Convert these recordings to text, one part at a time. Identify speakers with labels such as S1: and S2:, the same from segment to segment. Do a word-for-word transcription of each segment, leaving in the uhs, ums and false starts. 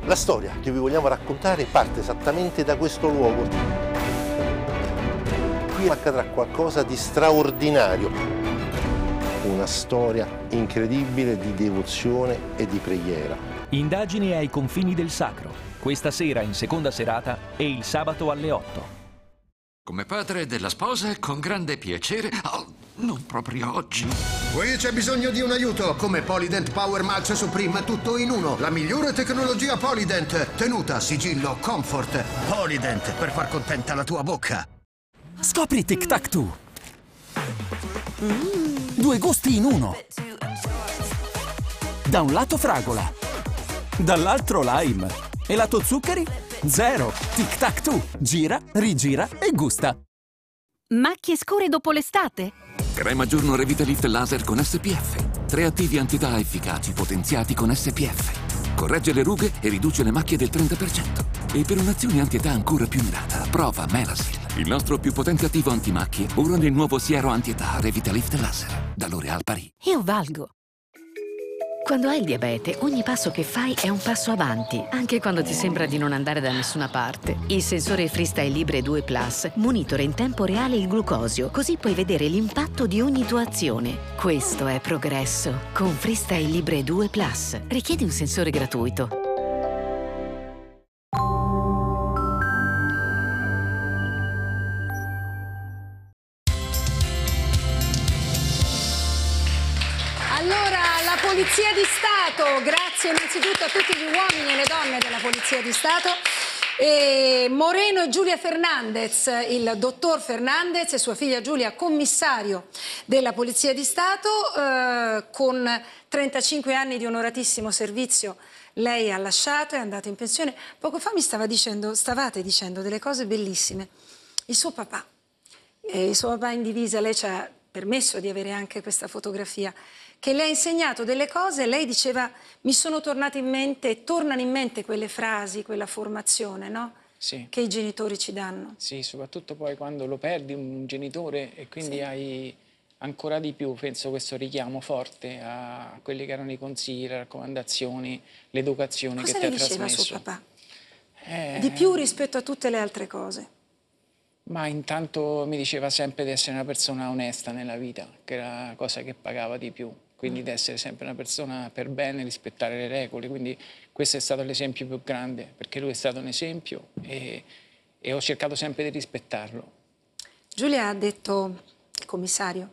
S1: La storia che vi vogliamo raccontare parte esattamente da questo luogo. Qui accadrà qualcosa di straordinario, una storia incredibile di devozione e di preghiera.
S2: Indagini ai confini del sacro, questa sera in seconda serata e il sabato alle otto.
S3: Come padre della sposa, con grande piacere... Oh, non proprio oggi.
S4: Qui c'è bisogno di un aiuto. Come Polydent Power Max Supreme, tutto in uno. La migliore tecnologia Polydent. Tenuta, sigillo, comfort. Polydent, per far contenta la tua bocca.
S5: Scopri Tic Tac Two. Mm. Due gusti in uno. Da un lato fragola, dall'altro lime. E lato zuccheri? Zero. Tic Tac Two. Gira, rigira e gusta.
S6: Macchie scure dopo l'estate?
S3: Crema giorno Revitalift Laser con S P F. Tre attivi antietà efficaci potenziati con S P F. Corregge le rughe e riduce le macchie del trenta per cento. E per un'azione antietà ancora più mirata, prova Melasil, il nostro più potente attivo antimacchie, ora nel nuovo siero antietà Revitalift Laser, da L'Oréal Paris.
S6: Io valgo. Quando hai il diabete, ogni passo che fai è un passo avanti, anche quando ti sembra di non andare da nessuna parte. Il sensore Freestyle Libre due Plus monitora in tempo reale il glucosio, così puoi vedere l'impatto di ogni tua azione. Questo è progresso. Con Freestyle Libre due Plus. Richiedi un sensore gratuito.
S7: Polizia di Stato, grazie innanzitutto a tutti gli uomini e le donne della Polizia di Stato. E Moreno e Giulia Fernandez, il dottor Fernandez e sua figlia Giulia, commissario della Polizia di Stato, eh, con trentacinque anni di onoratissimo servizio. Lei ha lasciato, è andata in pensione. Poco fa mi stava dicendo, stavate dicendo delle cose bellissime. Il suo papà, eh, il suo papà in divisa, lei ci ha permesso di avere anche questa fotografia, che le ha insegnato delle cose. Lei diceva, mi sono tornate in mente, tornano in mente quelle frasi, quella formazione, no?
S8: Sì.
S7: Che i genitori ci danno.
S8: Sì, soprattutto poi quando lo perdi un genitore e quindi sì. hai ancora di più, penso, questo richiamo forte a quelli che erano i consigli, le raccomandazioni, l'educazione che ti ha trasmesso.
S7: Cosa le diceva suo papà?
S8: Eh...
S7: Di più rispetto a tutte le altre cose?
S8: Ma intanto mi diceva sempre di essere una persona onesta nella vita, che era la cosa che pagava di più. Quindi di essere sempre una persona per bene, rispettare le regole. Quindi questo è stato l'esempio più grande, perché lui è stato un esempio e, e ho cercato sempre di rispettarlo. Giulia
S7: ha detto, il commissario,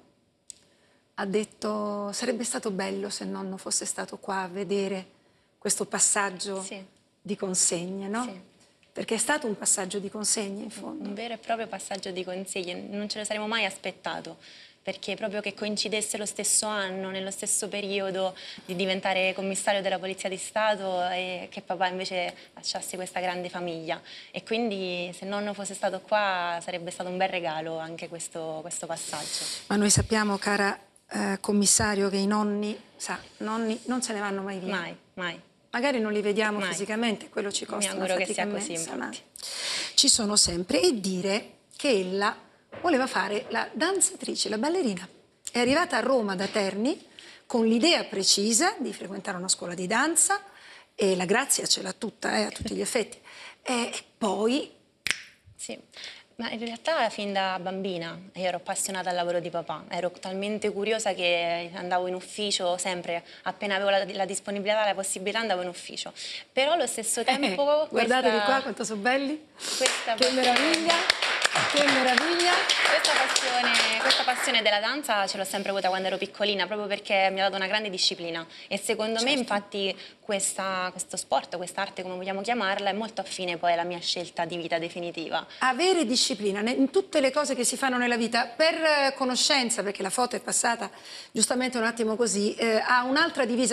S7: ha detto sarebbe stato bello se il nonno fosse stato qua a vedere questo passaggio sì. di consegne, no?
S9: Sì.
S7: Perché è stato un passaggio di consegne in fondo.
S9: Un vero e proprio passaggio di consegne, non ce lo saremmo mai aspettato. Perché proprio che coincidesse lo stesso anno, nello stesso periodo di diventare commissario della Polizia di Stato e che papà invece lasciasse questa grande famiglia. E quindi se nonno fosse stato qua sarebbe stato un bel regalo anche questo, questo passaggio.
S7: Ma noi sappiamo, cara eh, commissario, che i nonni, sa, nonni non se ne vanno mai via.
S9: Mai, mai.
S7: Magari non li vediamo
S9: mai.
S7: fisicamente, quello ci costa una fatica immensa. Mi auguro che sia così,
S9: infatti.
S7: Ci sono sempre, e dire che ella voleva fare la danzatrice, la ballerina. È arrivata a Roma da Terni con l'idea precisa di frequentare una scuola di danza, e la grazia ce l'ha tutta, eh, a tutti gli effetti. E poi...
S9: Sì, ma in realtà fin da bambina io ero appassionata al lavoro di papà. Ero talmente curiosa che andavo in ufficio sempre, appena avevo la, la disponibilità, la possibilità, andavo in ufficio. Però allo stesso tempo...
S7: Eh, guardatevi qua quanto sono belli,
S9: questa
S7: che meraviglia! Che meraviglia!
S9: Questa passione, questa passione della danza ce l'ho sempre avuta quando ero piccolina, proprio perché mi ha dato una grande disciplina. E secondo certo. me, infatti, questa, questo sport, quest'arte, come vogliamo chiamarla, è molto affine poi alla mia scelta di vita definitiva.
S7: Avere disciplina in tutte le cose che si fanno nella vita, per conoscenza, perché la foto è passata giustamente un attimo così, eh, ha un'altra divisa.